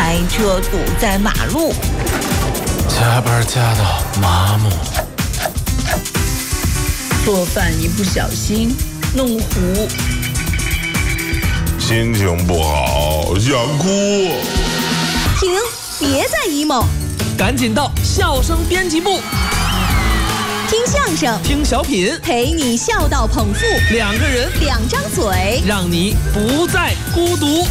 开车堵在马路， 加班加到麻木， 做饭一不小心弄糊， 心情不好想哭。 停，别再 emo， 赶紧到笑声编辑部， 听相声， 听小品， 陪你笑到捧腹， 两个人， 两张嘴， 让你不再孤独。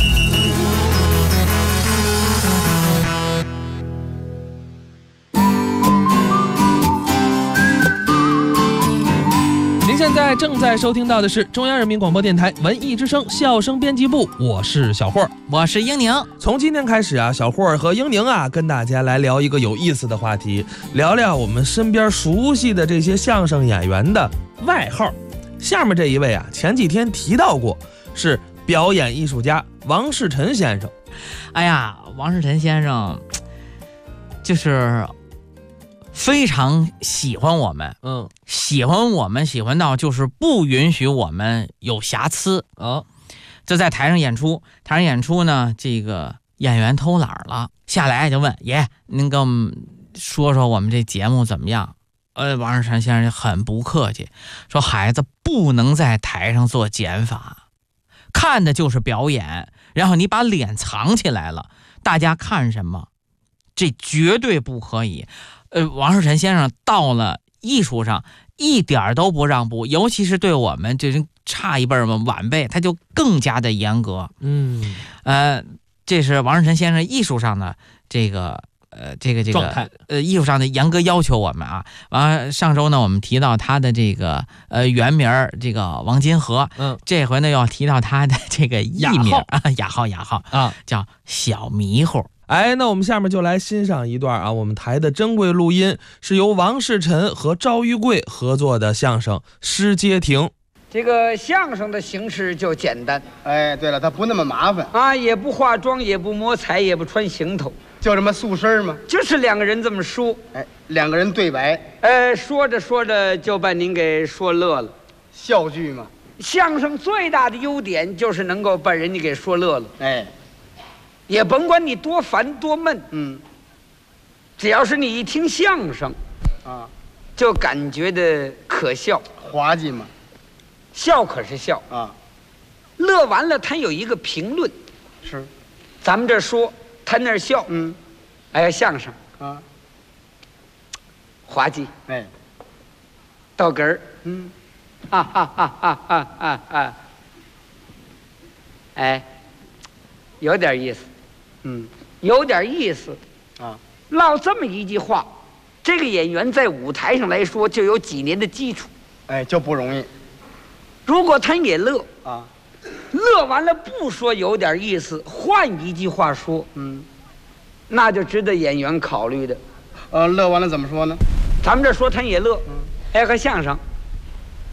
您现在正在收听到的是中央人民广播电台文艺之声笑声编辑部，我是小霍， 我是英宁。 从今天开始啊，小霍和英宁啊，跟大家来聊一个有意思的话题，聊聊我们身边熟悉的这些相声演员的外号。下面这一位啊，前几天提到过，是表演艺术家王世臣先生。 哎呀，王世臣先生就是非常喜欢我们，喜欢我们，喜欢到就是不允许我们有瑕疵啊。这在台上演出呢，这个演员偷懒了，下来就问爷，您跟我们说说我们这节目怎么样？王世臣先生很不客气，说孩子不能在台上做减法，看的就是表演，然后你把脸藏起来了，大家看什么？这绝对不可以。王世臣先生到了艺术上一点都不让步，尤其是对我们这差一辈嘛晚辈，他就更加的严格。这是王世臣先生艺术上的这个状态， 艺术上的严格要求我们啊。完上周呢，我们提到他的这个原名这个王金河，这回呢要提到他的这个艺名雅号啊，叫小迷糊。 那我们下面就来欣赏一段啊，我们台的珍贵录音，是由王世臣和赵玉贵合作的相声《诗街亭》。 这个相声的形式就简单， 对了，它不那么麻烦啊，也不化妆，也不摸彩，也不穿行头， 就这么素身嘛。 就是两个人这么说， 两个人对白， 说着说着就把您给说乐了， 笑剧嘛。 相声最大的优点就是能够把人家给说乐了，也甭管你多烦多闷，只要是你一听相声，就感觉的可笑， 滑稽嘛。 笑可是笑啊，乐完了他有一个评论， 是， 咱们这说，他那儿笑，相声啊，滑稽，到哏儿，哈哈哈哈哈哈哈，有点意思，有点意思啊，唠这么一句话，这个演员在舞台上来说就有几年的基础， 就不容易。 如果他也乐啊，乐完了不说有点意思，换一句话说，那就值得演员考虑的。 乐完了怎么说呢？ 咱们这说他也乐，和相声